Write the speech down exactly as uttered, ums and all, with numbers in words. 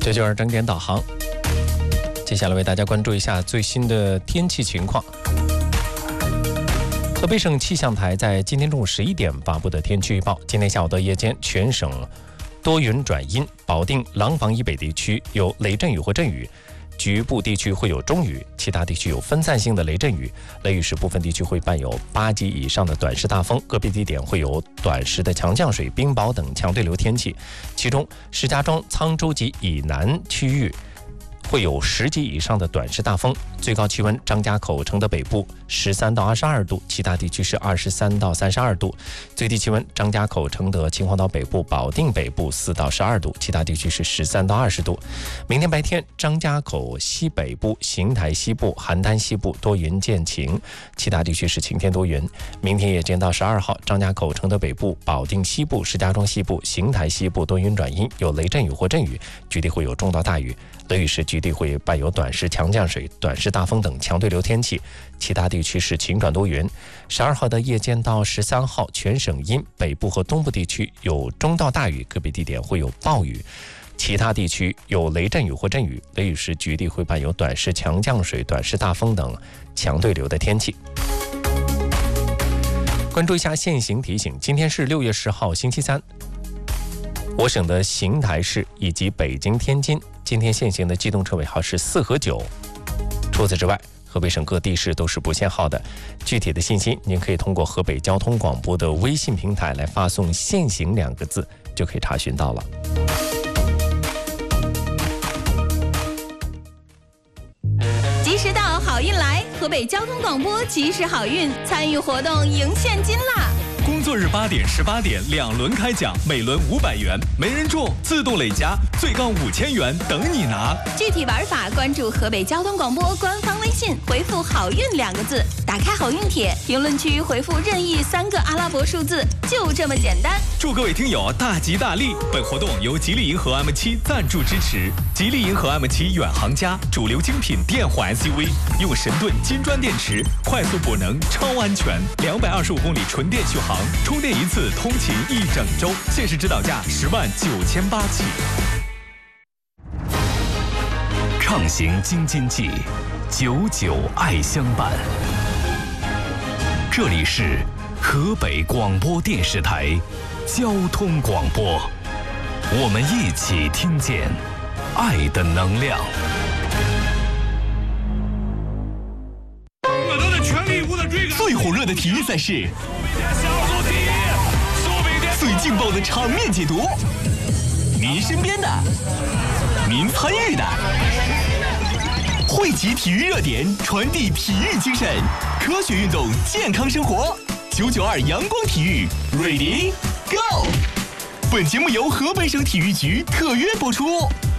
这就是整点导航。接下来为大家关注一下最新的天气情况。河北省气象台在今天中午十一点发布的天气预报，今天下午到夜间全省多云转阴，保定、廊坊以北地区有雷阵雨或阵雨，局部地区会有中雨，其他地区有分散性的雷阵雨。雷雨时部分地区会伴有八级以上的短时大风，个别地点会有短时的强降水、冰雹等强对流天气。其中，石家庄、沧州及以南区域会有十级以上的短时大风，最高气温张家口、承德北部十三到二十二度，其他地区是二十三到三十二度。最低气温张家口、承德、秦皇岛北部、保定北部四到十二度，其他地区是十三到二十度。明天白天，张家口西北部、邢台西部、邯郸西部多云见晴，其他地区是晴天多云。明天夜间到十二号，张家口、承德北部、保定西部、石家庄西部、邢台西部多云转阴，有雷阵雨或阵雨，局地会有中到大雨。雷雨时局地会伴有短时强降水、短时大风等强对流天气，其他地区是晴转多云。十二号的夜间到十三号，全省阴，北部和东部地区有中到大雨，个别地点会有暴雨，其他地区有雷阵雨或阵雨。雷雨时局地会伴有短时强降水、短时大风等强对流的天气。关注一下现行提醒，今天是六月十号星期三，我省的邢台市以及北京、天津今天现行的机动车尾号是四和九。除此之外，河北省各地市都是不限号的。具体的信息您可以通过河北交通广播的微信平台来发送限行两个字就可以查询到了。 及时到，好运来！河北交通广播及时好运，参与活动赢现金啦！ 工作日八点、十八点两轮开奖，每轮五百元，没人中自动累加，最高五千元等你拿。 具体玩法关注河北交通广播官方微信，回复“好运”两个字，打开好运帖，评论区回复任意三个阿拉伯数字，就这么简单。 祝各位听友大吉大利！本活动由吉利银河 M 七赞助支持。吉利银河 M 七远航家，主流精品电混 S U V， 用神盾金砖电池，快速补能，超安全，两百二十五公里纯电续航。充电一次通勤一整周，限时指导价十万九千八起。 畅行京津冀，久久爱相伴。这里是河北广播电视台交通广播，我们一起听见爱的能量。 我都在全力以赴的追赶最火热的体育赛事，最劲爆的场面解读，您身边的，您参与的，汇集体育热点，传递体育精神，科学运动，健康生活。九九二阳光体育 ，Ready Go！ 本节目由河北省体育局特约播出。